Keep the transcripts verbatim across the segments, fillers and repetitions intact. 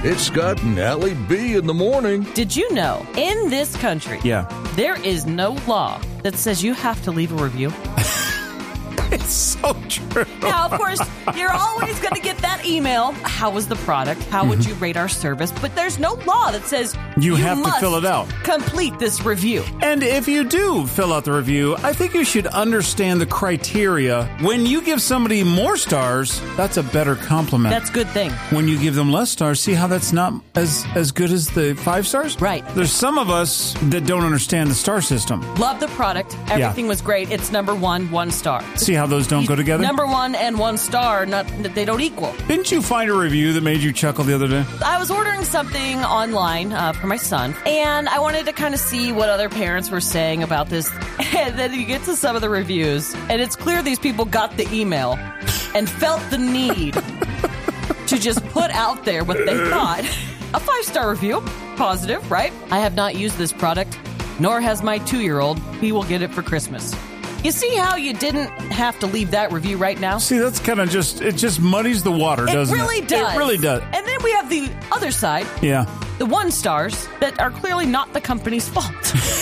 It's Scott and Allie B in the morning. Did you know, in this country, Yeah. there is no law that says you have to leave a review? It's so true. Now, of course, you're always going to get that email. How was the product? How would you rate our service? But there's no law that says You have to must fill it out. Complete this review. And if you do fill out the review, I think you should understand the criteria. When you give somebody more stars, that's a better compliment. That's a good thing. When you give them less stars, see how that's not as, as good as the five stars? Right. There's some of us that don't understand the star system. Love the product. Everything was great. It's number one, one star. See how those don't go together? Number one and one star, not they don't equal. Didn't you find a review that made you chuckle the other day? I was ordering something online uh, for my son, and I wanted to kind of see what other parents were saying about this. And then you get to some of the reviews, and it's clear these people got the email and felt the need to just put out there what they thought. A five-star review. Positive, right? I have not used this product, nor has my two-year-old. He will get it for Christmas. You see how you didn't have to leave that review right now? See, that's kind of just, it just muddies the water, It doesn't it? really does. It really does. And then we have the other side, Yeah. the one stars that are clearly not the company's fault.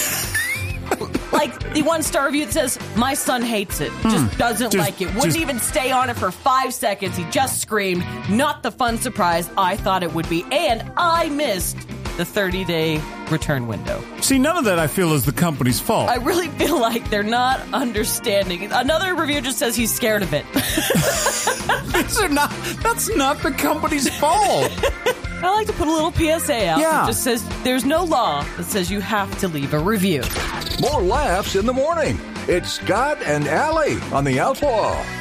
Like the one star review that says, my son hates it, just doesn't Just- like it, wouldn't just- even stay on it for five seconds. He just screamed, not the fun surprise I thought it would be, and I missed the thirty-day return window. See, none of that I feel is the company's fault. I really feel like they're not understanding. Another review just says he's scared of it. These are not, that's not the company's fault. I like to put a little P S A out Yeah. that just says there's no law that says you have to leave a review. More laughs in the morning. It's Scott and Allie on the Outlaw.